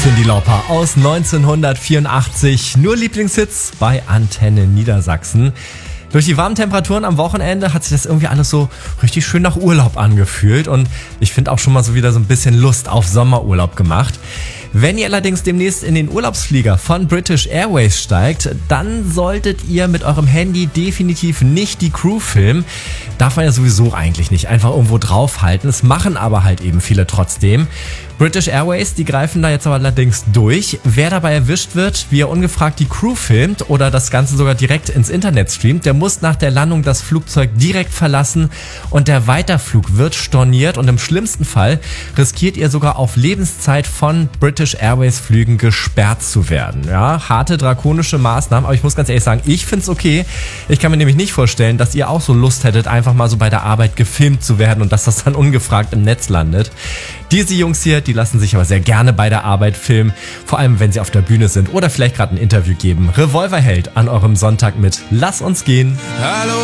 Cyndi Lauper aus 1984. Nur Lieblingshits bei Antenne Niedersachsen. Durch die warmen Temperaturen am Wochenende hat sich das irgendwie alles so richtig schön nach Urlaub angefühlt. Und ich finde auch schon mal so wieder so ein bisschen Lust auf Sommerurlaub gemacht. Wenn ihr allerdings demnächst in den Urlaubsflieger von British Airways steigt, dann solltet ihr mit eurem Handy definitiv nicht die Crew filmen. Darf man ja sowieso eigentlich nicht einfach irgendwo draufhalten. Es machen aber halt eben viele trotzdem. British Airways, die greifen da jetzt aber allerdings durch. Wer dabei erwischt wird, wie er ungefragt die Crew filmt oder das Ganze sogar direkt ins Internet streamt, der muss nach der Landung das Flugzeug direkt verlassen und der Weiterflug wird storniert und im schlimmsten Fall riskiert ihr sogar auf Lebenszeit von British Airways Flügen gesperrt zu werden. Ja, harte, drakonische Maßnahmen, aber ich muss ganz ehrlich sagen, ich find's okay. Ich kann mir nämlich nicht vorstellen, dass ihr auch so Lust hättet, einfach mal so bei der Arbeit gefilmt zu werden und dass das dann ungefragt im Netz landet. Diese Jungs hier, die lassen sich aber sehr gerne bei der Arbeit filmen, vor allem wenn sie auf der Bühne sind oder vielleicht gerade ein Interview geben. Revolverheld an eurem Sonntag mit Lass uns gehen. Hallo.